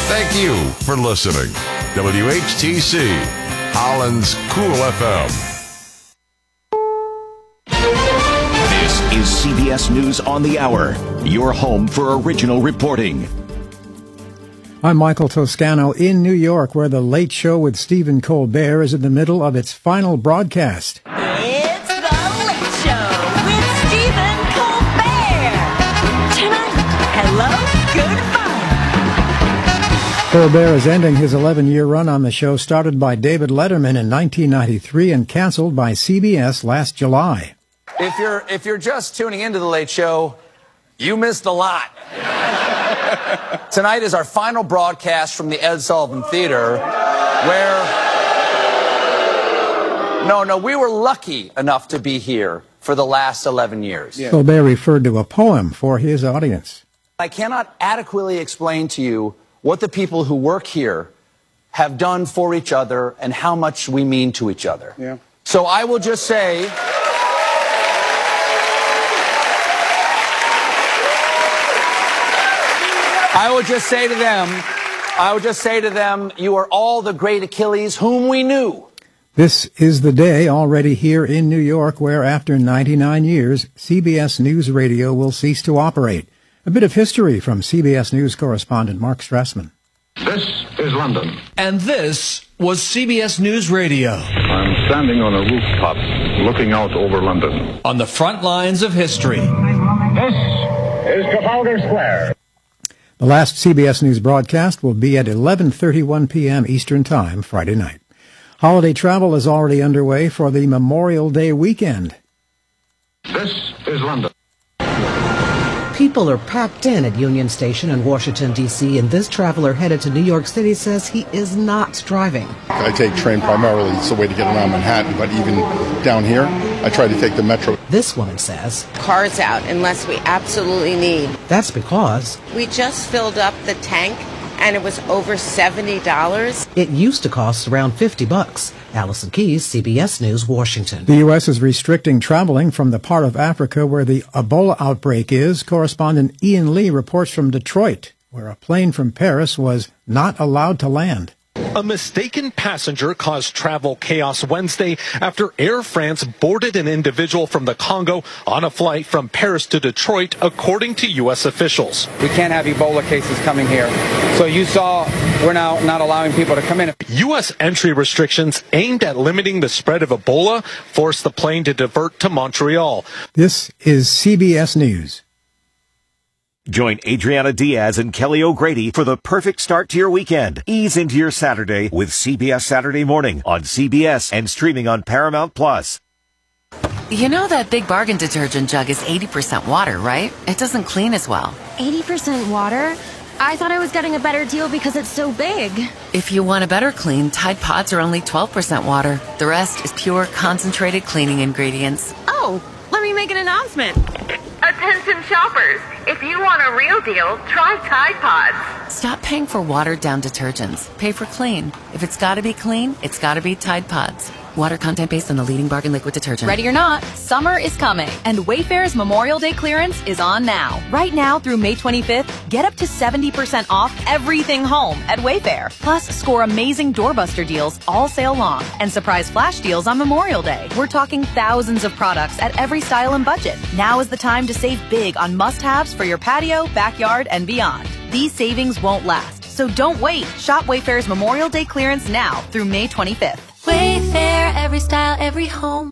Thank you for listening. WHTC, Holland's Cool FM. This is CBS News on the Hour, your home for original reporting. I'm Michael Toscano in New York, where The Late Show with Stephen Colbert is in the middle of its final broadcast. It's The Late Show with Stephen Colbert. Tonight, hello, goodbye. Colbert is ending his 11-year run on the show, started by David Letterman in 1993 and canceled by CBS last July. If you're just tuning into The Late Show, you missed a lot. Tonight is our final broadcast from the Ed Sullivan Theater, where... No, we were lucky enough to be here for the last 11 years. Yeah. Colbert referred to a poem for his audience. I cannot adequately explain to you what the people who work here have done for each other and how much we mean to each other. Yeah. So I will just say... I would just say to them, you are all the great Achilles whom we knew. This is the day already here in New York where after 99 years, CBS News Radio will cease to operate. A bit of history from CBS News correspondent Mark Strassman. This is London. And this was CBS News Radio. I'm standing on a rooftop looking out over London. On the front lines of history. This is Trafalgar Square. The last CBS News broadcast will be at 11:31 p.m. Eastern Time, Friday night. Holiday travel is already underway for the Memorial Day weekend. This is London. People are packed in at Union Station in Washington, D.C., and this traveler headed to New York City says he is not driving. I take train primarily. It's a way to get around Manhattan, but even down here, I try to take the metro. This woman says, cars out unless we absolutely need. That's because We just filled up the tank, and it was over $70. It used to cost around $50. Allison Keyes, CBS News, Washington. The U.S. is restricting traveling from the part of Africa where the Ebola outbreak is. Correspondent Ian Lee reports from Detroit, where a plane from Paris was not allowed to land. A mistaken passenger caused travel chaos Wednesday after Air France boarded an individual from the Congo on a flight from Paris to Detroit, according to U.S. officials. We can't have Ebola cases coming here. So you saw we're now not allowing people to come in. U.S. entry restrictions aimed at limiting the spread of Ebola forced the plane to divert to Montreal. This is CBS News. Join Adriana Diaz and Kelly O'Grady for the perfect start to your weekend. Ease into your Saturday with CBS Saturday Morning on CBS and streaming on Paramount Plus. You know that Big Bargain detergent jug is 80% water, right? It doesn't clean as well. 80% water? I thought I was getting a better deal because it's so big. If you want a better clean, Tide Pods are only 12% water. The rest is pure, concentrated cleaning ingredients. Oh, let me make an announcement. Attention shoppers, if you want a real deal, try Tide Pods. Stop paying for watered-down detergents. Pay for clean. If it's got to be clean, it's got to be Tide Pods. Water content based on the leading bargain liquid detergent. Ready or not, summer is coming, and Wayfair's Memorial Day clearance is on now. Right now through May 25th, get up to 70% off everything home at Wayfair. Plus, score amazing doorbuster deals all sale long and surprise flash deals on Memorial Day. We're talking thousands of products at every style and budget. Now is the time to save big on must-haves for your patio, backyard, and beyond. These savings won't last, so don't wait. Shop Wayfair's Memorial Day clearance now through May 25th. Wayfair, every style, every home.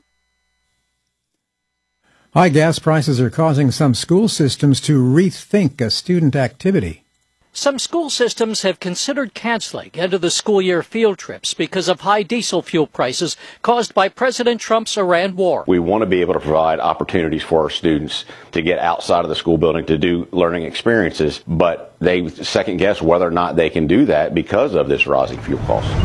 High gas prices are causing some school systems to rethink a student activity. Some school systems have considered canceling end-of-the-school year field trips because of high diesel fuel prices caused by President Trump's Iran war. We want to be able to provide opportunities for our students to get outside of the school building to do learning experiences, but they second-guess whether or not they can do that because of this rising fuel cost.